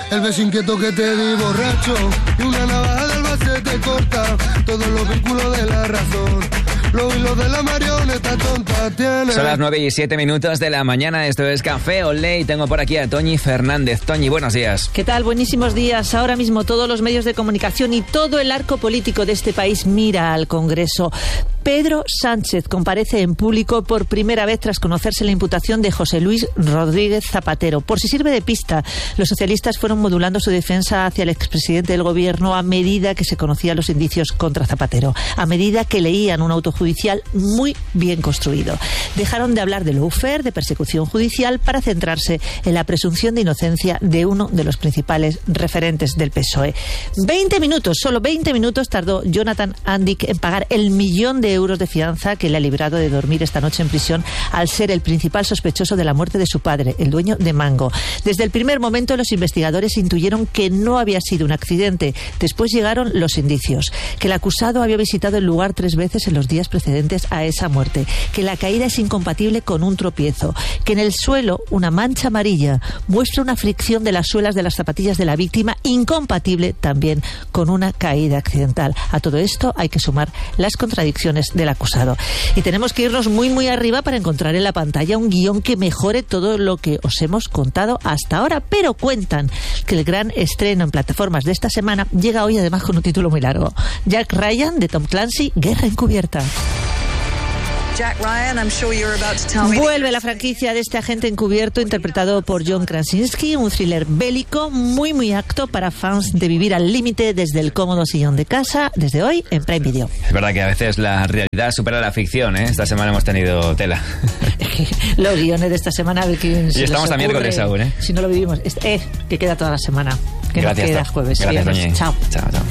El beso inquieto que te di borracho y una navaja del base te corta todos los vínculos de la razón. Los hilos de la marioneta tonta tiene. Son las 9:07 de la mañana. Esto es Café Olé y tengo por aquí a Toñi Fernández. Toñi, buenos días. ¿Qué tal? Buenísimos días. Ahora mismo todos los medios de comunicación y todo el arco político de este país mira al Congreso. Pedro Sánchez comparece en público por primera vez tras conocerse la imputación de José Luis Rodríguez Zapatero. Por si sirve de pista, los socialistas fueron modulando su defensa hacia el expresidente del gobierno a medida que se conocían los indicios contra Zapatero, a medida que leían un auto judicial muy bien construido. Dejaron de hablar de lawfare, de persecución judicial, para centrarse en la presunción de inocencia de uno de los principales referentes del PSOE. 20 minutos, solo 20 minutos tardó Jonathan Andic en pagar el $1.000.000 de fianza que le ha librado de dormir esta noche en prisión al ser el principal sospechoso de la muerte de su padre, el dueño de Mango. Desde el primer momento los investigadores intuyeron que no había sido un accidente. Después llegaron los indicios, que el acusado había visitado el lugar 3 veces en los días precedentes a esa muerte, que la caída es incompatible con un tropiezo, que en el suelo una mancha amarilla muestra una fricción de las suelas de las zapatillas de la víctima incompatible también con una caída accidental. A todo esto hay que sumar las contradicciones del acusado. Y tenemos que irnos muy arriba para encontrar en la pantalla un guión que mejore todo lo que os hemos contado hasta ahora, pero cuentan que el gran estreno en plataformas de esta semana llega hoy además con un título muy largo. Jack Ryan de Tom Clancy, Guerra Encubierta. Jack Ryan, I'm sure you're about to tell me. Vuelve la franquicia de este agente encubierto interpretado por John Krasinski, un thriller bélico muy apto para fans de vivir al límite desde el cómodo sillón de casa, desde hoy en Prime Video. Es verdad que a veces la realidad supera la ficción, ¿eh? Esta semana hemos tenido tela. Los guiones de esta semana, a ver quién se y estamos a miércoles aún, ¿eh? Si no lo vivimos, que queda toda la semana, que gracias, nos queda jueves. Gracias, Toñi. Chao. Chao.